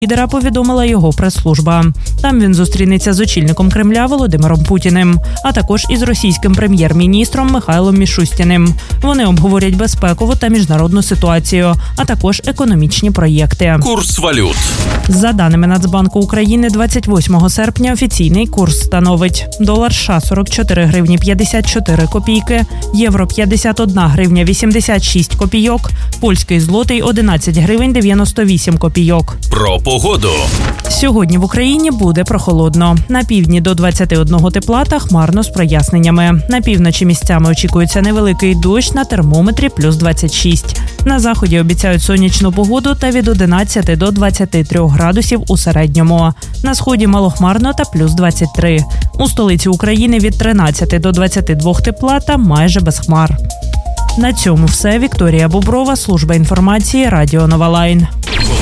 лідера повідомила його прес-служба. Там він зустрінеться з очільником Кремля Володимиром Путіним, а також із російським прем'єр-міністром Михайлом Мішустіним. Вони обговорять безпекову та міжнародну ситуацію, а також економічні проєкти. Курс валют. За даними Нацбанку України, 28 серпня офіційний курс становить: долар США – 44 гривні 54 копійки, євро – 51 гривня 86 копійок, польський злотий – 11 гривень 98 копійок. Про погоду. Сьогодні в Україні буде прохолодно. На півдні до 21 тепла та хмарно з проясненнями. На півночі місцями очікується невеликий дощ, на термометрі плюс 26. На заході обіцяють сонячну погоду та від 11 до 23 градусів у середньому. На сході малохмарно та плюс 23. У столиці України від 13 до 22 тепла та майже без хмар. На цьому все. Вікторія Боброва, служба інформації, Радіо Нова Лайн.